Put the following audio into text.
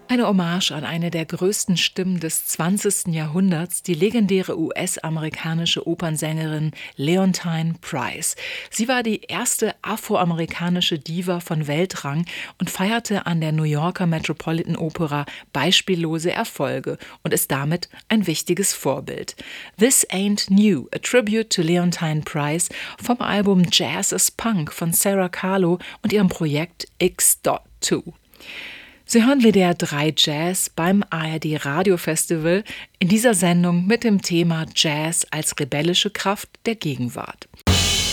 Eine Hommage an eine der größten Stimmen des 20. Jahrhunderts, die legendäre US-amerikanische Opernsängerin Leontyne Price. Sie war die erste afroamerikanische Diva von Weltrang und feierte an der New Yorker Metropolitan Opera beispiellose Erfolge und ist damit ein wichtiges Vorbild. This Ain't New, a Tribute to Leontyne Price vom Album Jazz is Punk von Sarah Kahlo und ihrem Projekt X.2. Sie hören WDR 3 Jazz beim ARD Radiofestival, in dieser Sendung mit dem Thema Jazz als rebellische Kraft der Gegenwart.